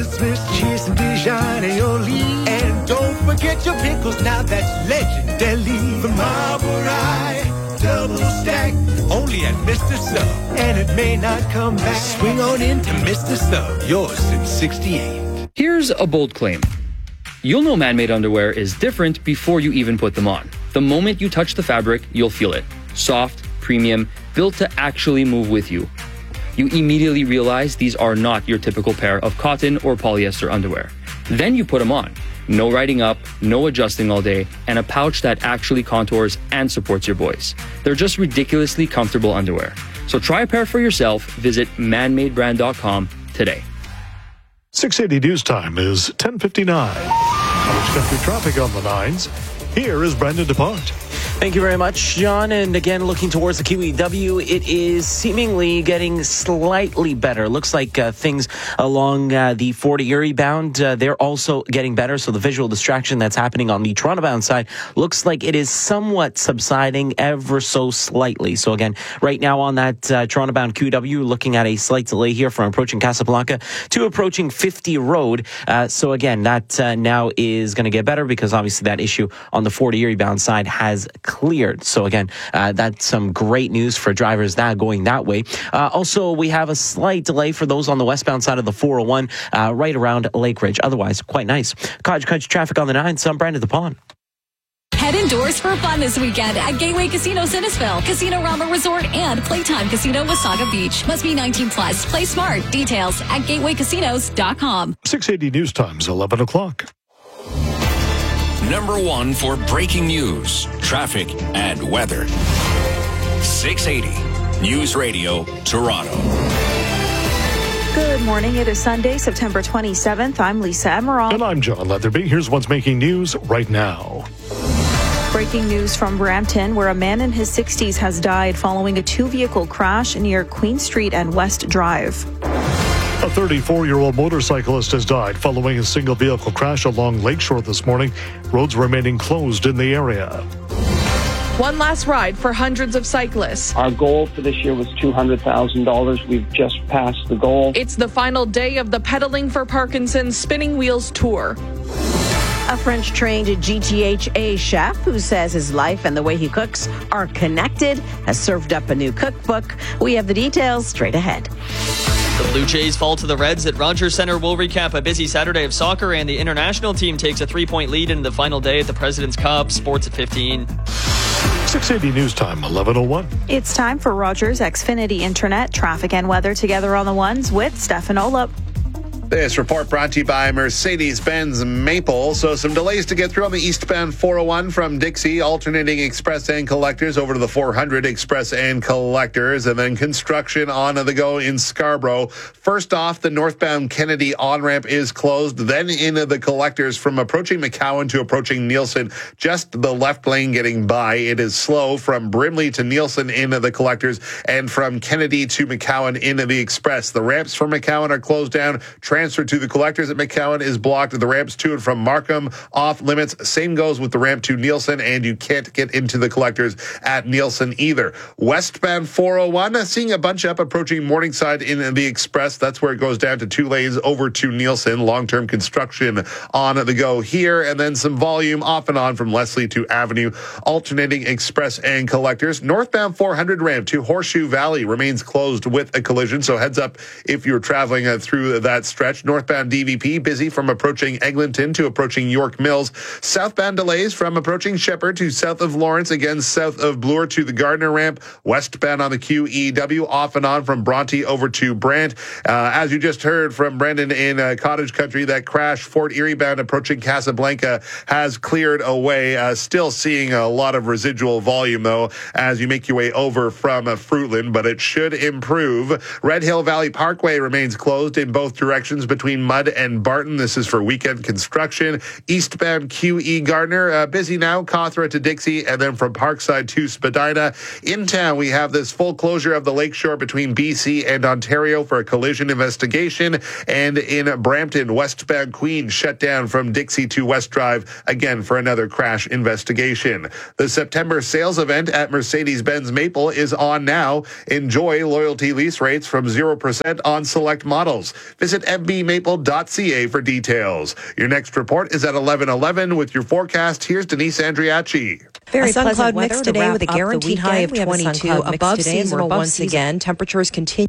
Smith's, cheese and Dijon aioli. And don't forget your pickles, now that's legendary. The Marble Rye, double stack, only at Mr. Sub. And it may not come back. Swing on into Mr. Sub, yours since 68. Here's a bold claim. You'll know man-made underwear is different before you even put them on. The moment you touch the fabric, you'll feel it. Soft, premium, built to actually move with you. You immediately realize these are not your typical pair of cotton or polyester underwear. Then you put them on. No riding up, no adjusting all day, and a pouch that actually contours and supports your voice. They're just ridiculously comfortable underwear. So try a pair for yourself. Visit manmadebrand.com today. 680 news time is 10:59. College Country traffic on the 9s. Here is Brandon DuPont. Thank you very much, John. And again, looking towards the QEW, it is seemingly getting slightly better. Looks like things along the 40 Erie bound, they're also getting better. So the visual distraction that's happening on the Toronto bound side looks like it is somewhat subsiding ever so slightly. So again, right now on that Toronto bound QEW, looking at a slight delay here from approaching Casablanca to approaching 50 Road. So again, that now is going to get better because obviously that issue on the 40 Erie bound side has cleared. So again, that's some great news for drivers now going that way. Also, we have a slight delay for those on the westbound side of the 401 right around Lake Ridge. Otherwise, quite nice. College Country traffic on the 9. So I'm Brandon DuPont. Head indoors for fun this weekend at Gateway Casino Sinnesville, Casino Rama Resort, and Playtime Casino Wasaga Beach. Must be 19 plus. Play smart. Details at gatewaycasinos.com. 680 news times, 11 o'clock. Number one for breaking news, traffic, and weather. 680 News Radio, Toronto. Good morning. It is Sunday, September 27th. I'm Lisa Emerald. And I'm John Leatherby. Here's what's making news right now. Breaking news from Brampton, where a man in his 60s has died following a two-vehicle crash near Queen Street and West Drive. A 34-year-old motorcyclist has died following a single-vehicle crash along Lakeshore this morning. Roads remaining closed in the area. One last ride for hundreds of cyclists. Our goal for this year was $200,000. We've just passed the goal. It's the final day of the Pedaling for Parkinson's Spinning Wheels Tour. A French-trained GTHA chef who says his life and the way he cooks are connected has served up a new cookbook. We have the details straight ahead. The Blue Jays fall to the Reds at Rogers Centre. We'll recap a busy Saturday of soccer, and the international team takes a 3-point lead in the final day at the President's Cup. Sports at 15. 680 news time, 11:01. It's time for Rogers Xfinity Internet, traffic and weather together on the ones with Stefan Olop. This report brought to you by Mercedes-Benz Maple. So some delays to get through on the eastbound 401 from Dixie, alternating express and collectors over to the 400 express and collectors, and then construction on the go in Scarborough. First off, the northbound Kennedy on-ramp is closed. Then into the collectors from approaching McCowan to approaching Nielsen, just the left lane getting by. It is slow from Brimley to Nielsen into the collectors, and from Kennedy to McCowan into the express. The ramps from McCowan are closed down. Transfer to the collectors at McCowan is blocked. The ramps to and from Markham off limits. Same goes with the ramp to Nielsen, and you can't get into the collectors at Nielsen either. Westbound 401, seeing a bunch up approaching Morningside in the express. That's where it goes down to 2 lanes over to Nielsen. Long-term construction on the go here, and then some volume off and on from Leslie to Avenue, alternating express and collectors. Northbound 400 ramp to Horseshoe Valley remains closed with a collision, so heads up if you're traveling through that stretch. Northbound DVP busy from approaching Eglinton to approaching York Mills. Southbound delays from approaching Shepherd to south of Lawrence, again south of Bloor to the Gardner ramp. Westbound on the QEW off and on from Bronte over to Brant. As you just heard from Brendan in Cottage Country, that crash Fort Erie bound approaching Casablanca has cleared away. Still seeing a lot of residual volume though as you make your way over from Fruitland, but it should improve. Red Hill Valley Parkway remains closed in both directions between Mudd and Barton. This is for weekend construction. Eastbound QE Gardner, busy now. Cawthra to Dixie, and then from Parkside to Spadina. In town, we have this full closure of the lakeshore between BC and Ontario for a collision investigation. And in Brampton, westbound Queen shut down from Dixie to West Drive, again for another crash investigation. The September sales event at Mercedes-Benz Maple is on now. Enjoy loyalty lease rates from 0% on select models. Visit mbmaple.ca for details. Your next report is at 11:11 with your forecast. Here's Denise Andriachi. Very sun cloud mix today with a guaranteed high of 22 above seasonal once again. Temperatures continue.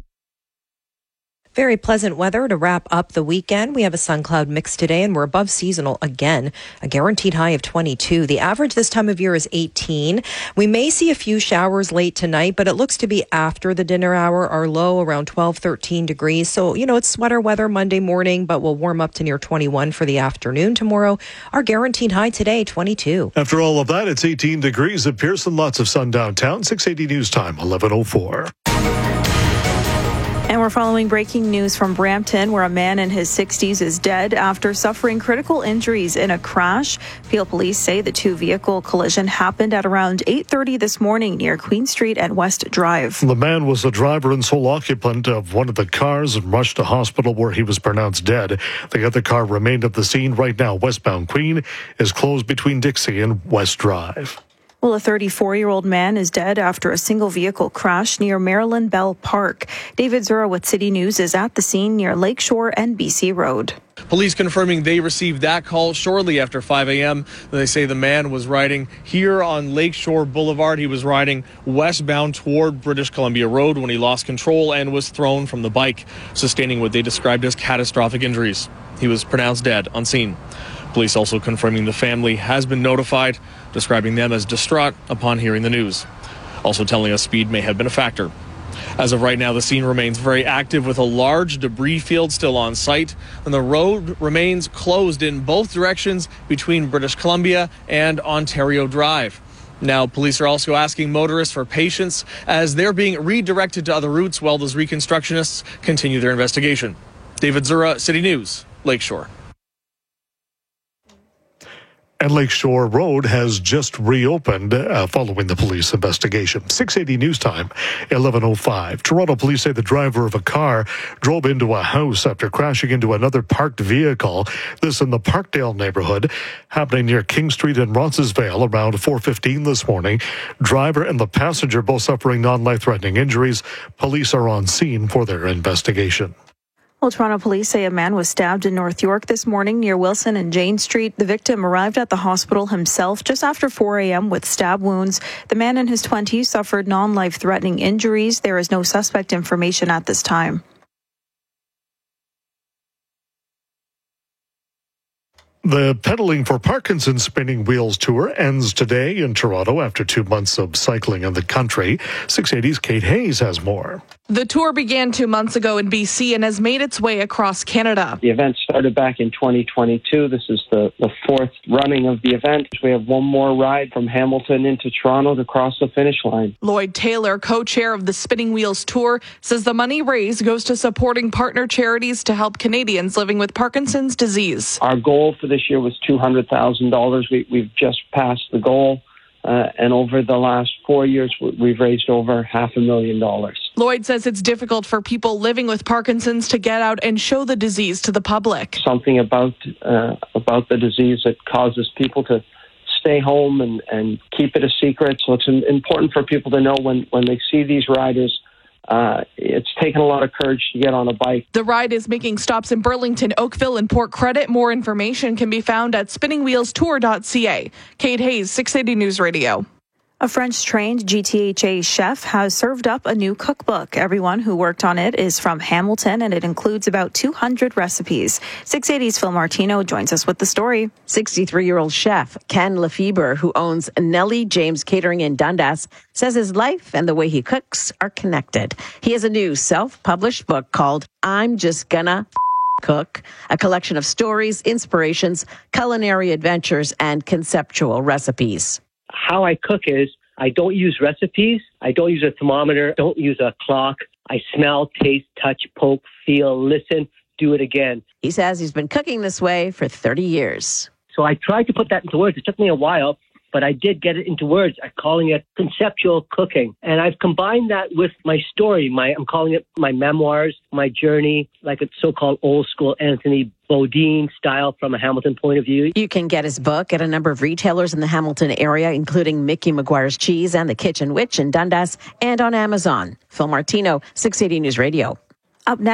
Very pleasant weather to wrap up the weekend. We have a sun cloud mix today and we're above seasonal again. A guaranteed high of 22. The average this time of year is 18. We may see a few showers late tonight, but it looks to be after the dinner hour. Our low around 12, 13 degrees. So, it's sweater weather Monday morning, but we'll warm up to near 21 for the afternoon tomorrow. Our guaranteed high today, 22. After all of that, it's 18 degrees at Pearson. Lots of sun downtown. 680 news time, 11:04. And we're following breaking news from Brampton, where a man in his 60s is dead after suffering critical injuries in a crash. Peel police say the two-vehicle collision happened at around 8:30 this morning near Queen Street and West Drive. The man was the driver and sole occupant of one of the cars and rushed to hospital where he was pronounced dead. The other car remained at the scene. Right now, westbound Queen is closed between Dixie and West Drive. Well, a 34-year-old man is dead after a single-vehicle crash near Marilyn Bell Park. David Zura with City News is at the scene near Lakeshore and BC Road. Police confirming they received that call shortly after 5 a.m. They say the man was riding here on Lakeshore Boulevard. He was riding westbound toward British Columbia Road when he lost control and was thrown from the bike, sustaining what they described as catastrophic injuries. He was pronounced dead on scene. Police also confirming the family has been notified, describing them as distraught upon hearing the news. Also telling us speed may have been a factor. As of right now, the scene remains very active with a large debris field still on site, and the road remains closed in both directions between British Columbia and Ontario Drive. Now, police are also asking motorists for patience as they're being redirected to other routes while those reconstructionists continue their investigation. David Zura, City News, Lakeshore. And Lakeshore Road has just reopened following the police investigation. 680 news time, 11:05. Toronto police say the driver of a car drove into a house after crashing into another parked vehicle. This in the Parkdale neighborhood, happening near King Street in Roncesvalles around 4:15 this morning. Driver and the passenger both suffering non-life-threatening injuries. Police are on scene for their investigation. Well, Toronto police say a man was stabbed in North York this morning near Wilson and Jane Street. The victim arrived at the hospital himself just after 4 a.m. with stab wounds. The man in his 20s suffered non-life-threatening injuries. There is no suspect information at this time. The Pedaling for Parkinson's Spinning Wheels Tour ends today in Toronto after 2 months of cycling in the country. 680's Kate Hayes has more. The tour began 2 months ago in BC and has made its way across Canada. The event started back in 2022. This is the fourth running of the event. We have one more ride from Hamilton into Toronto to cross the finish line. Lloyd Taylor, co-chair of the Spinning Wheels Tour, says the money raised goes to supporting partner charities to help Canadians living with Parkinson's disease. Our goal for this year was $200,000. We've just passed the goal. And over the last 4 years, we've raised over $500,000. Lloyd says it's difficult for people living with Parkinson's to get out and show the disease to the public. Something about the disease that causes people to stay home and keep it a secret. So it's important for people to know when they see these riders. It's taken a lot of courage to get on a bike. The ride is making stops in Burlington, Oakville, and Port Credit. More information can be found at spinningwheelstour.ca. Kate Hayes, 680 News Radio. A French-trained GTHA chef has served up a new cookbook. Everyone who worked on it is from Hamilton, and it includes about 200 recipes. 680's Phil Martino joins us with the story. 63-year-old chef Ken Lefebvre, who owns Nellie James Catering in Dundas, says his life and the way he cooks are connected. He has a new self-published book called I'm Just Gonna Cook, a collection of stories, inspirations, culinary adventures, and conceptual recipes. How I cook is I don't use recipes. I don't use a thermometer. Don't use a clock. I smell, taste, touch, poke, feel, listen, do it again. He says he's been cooking this way for 30 years. So I tried to put that into words. It took me a while, but I did get it into words. I'm calling it conceptual cooking. And I've combined that with my story. I'm calling it my memoirs, my journey, like a so-called old school Anthony Bourdain style from a Hamilton point of view. You can get his book at a number of retailers in the Hamilton area, including Mickey McGuire's Cheese and the Kitchen Witch in Dundas, and on Amazon. Phil Martino, 680 News Radio. Up next.